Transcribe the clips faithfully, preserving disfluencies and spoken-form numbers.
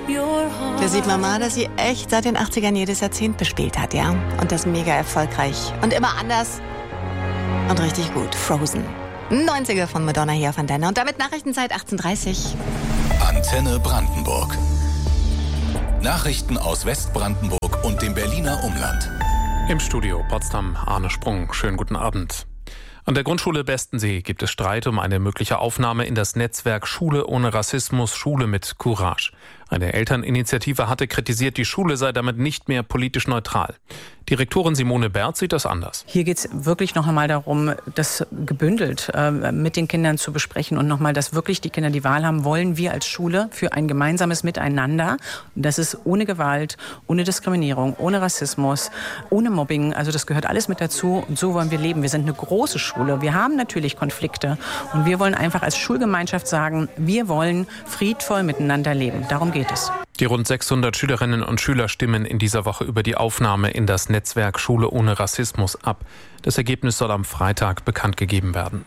Da sieht man mal, dass sie echt seit den achtzigern jedes Jahrzehnt bespielt hat, ja. Und das mega erfolgreich. Und immer anders. Und richtig gut. Frozen. neunziger von Madonna hier auf Antenne. Und damit Nachrichtenzeit achtzehn Uhr dreißig. Antenne Brandenburg. Nachrichten aus Westbrandenburg und dem Berliner Umland. Im Studio Potsdam Arne Sprung. Schönen guten Abend. An der Grundschule Bestensee gibt es Streit um eine mögliche Aufnahme in das Netzwerk Schule ohne Rassismus, Schule mit Courage. Eine Elterninitiative hatte kritisiert, die Schule sei damit nicht mehr politisch neutral. Direktorin Simone Bert sieht das anders. Hier geht es wirklich noch einmal darum, das gebündelt äh, mit den Kindern zu besprechen und nochmal, dass wirklich die Kinder die Wahl haben, wollen wir als Schule für ein gemeinsames Miteinander. Und das ist ohne Gewalt, ohne Diskriminierung, ohne Rassismus, ohne Mobbing. Also das gehört alles mit dazu und so wollen wir leben. Wir sind eine große Schule. Wir haben natürlich Konflikte und wir wollen einfach als Schulgemeinschaft sagen, wir wollen friedvoll miteinander leben. Darum geht es. Die rund sechshundert Schülerinnen und Schüler stimmen in dieser Woche über die Aufnahme in das Netzwerk Schule ohne Rassismus ab. Das Ergebnis soll am Freitag bekannt gegeben werden.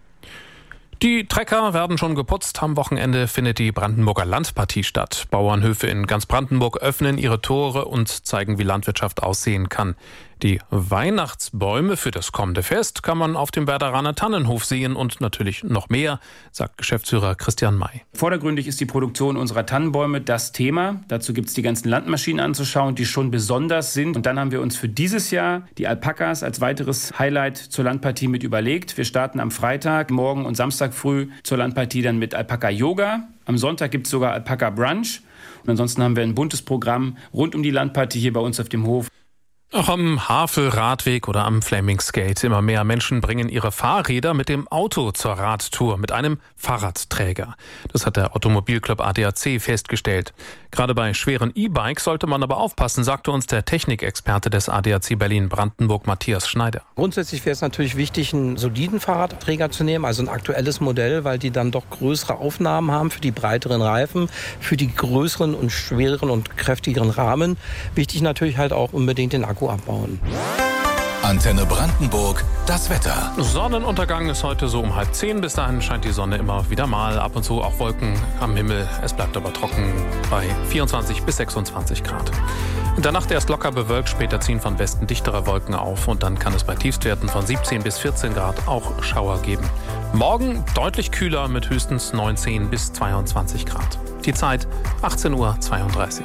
Die Trecker werden schon geputzt. Am Wochenende findet die Brandenburger Landpartie statt. Bauernhöfe in ganz Brandenburg öffnen ihre Tore und zeigen, wie Landwirtschaft aussehen kann. Die Weihnachtsbäume für das kommende Fest kann man auf dem Werderaner Tannenhof sehen und natürlich noch mehr, sagt Geschäftsführer Christian May. Vordergründig ist die Produktion unserer Tannenbäume das Thema. Dazu gibt es die ganzen Landmaschinen anzuschauen, die schon besonders sind. Und dann haben wir uns für dieses Jahr die Alpakas als weiteres Highlight zur Landpartie mit überlegt. Wir starten am Freitag, morgen und Samstag früh zur Landpartie dann mit Alpaka-Yoga. Am Sonntag gibt es sogar Alpaka-Brunch. Und ansonsten haben wir ein buntes Programm rund um die Landpartie hier bei uns auf dem Hof. Auch am Havel-Radweg oder am Flemingskate. Immer mehr Menschen bringen ihre Fahrräder mit dem Auto zur Radtour, mit einem Fahrradträger. Das hat der Automobilclub A D A C festgestellt. Gerade bei schweren E-Bikes sollte man aber aufpassen, sagte uns der Technikexperte des A D A C Berlin-Brandenburg, Matthias Schneider. Grundsätzlich wäre es natürlich wichtig, einen soliden Fahrradträger zu nehmen, also ein aktuelles Modell, weil die dann doch größere Aufnahmen haben für die breiteren Reifen, für die größeren und schwereren und kräftigeren Rahmen. Wichtig natürlich halt auch unbedingt den Akku abbauen. Antenne Brandenburg, das Wetter. Sonnenuntergang ist heute so um halb zehn. Bis dahin scheint die Sonne immer wieder mal. Ab und zu auch Wolken am Himmel. Es bleibt aber trocken bei vierundzwanzig bis sechsundzwanzig Grad. In der Nacht erst locker bewölkt, später ziehen von Westen dichtere Wolken auf. Und dann kann es bei Tiefstwerten von siebzehn bis vierzehn Grad auch Schauer geben. Morgen deutlich kühler mit höchstens neunzehn bis zweiundzwanzig Grad. Die Zeit achtzehn Uhr zweiunddreißig.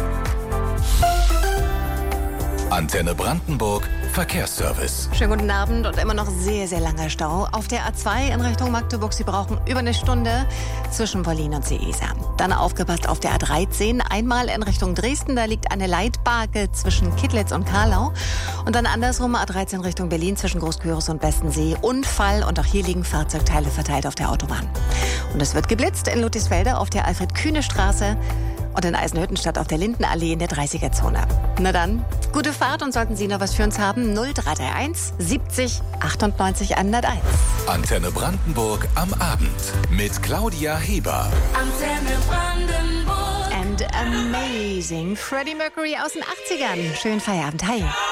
Antenne Brandenburg, Verkehrsservice. Schönen guten Abend und immer noch sehr, sehr langer Stau. Auf der A zwei in Richtung Magdeburg. Sie brauchen über eine Stunde zwischen Berlin und Seesa. Dann aufgepasst auf der A dreizehn. Einmal in Richtung Dresden. Da liegt eine Leitbarke zwischen Kittlitz und Karlau. Und dann andersrum A dreizehn Richtung Berlin zwischen Groß-Kyros und Bestensee. Unfall und auch hier liegen Fahrzeugteile verteilt auf der Autobahn. Und es wird geblitzt in Ludwigsfelde auf der Alfred-Kühne-Straße. Und in Eisenhüttenstadt auf der Lindenallee in der dreißiger-Zone. Na dann, gute Fahrt und sollten Sie noch was für uns haben, null drei drei eins siebzig achtundneunzig hunderteins. Antenne Brandenburg am Abend mit Claudia Heber. Antenne Brandenburg. And amazing. Freddie Mercury aus den achtzigern. Schönen Feierabend. Hi.